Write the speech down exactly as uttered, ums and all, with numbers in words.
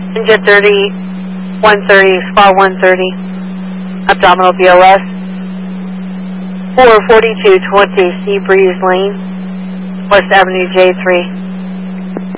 Engine thirty, one thirty, spot one thirty, abdominal B O S, four forty-two twenty Sea Breeze Lane, West Avenue J three.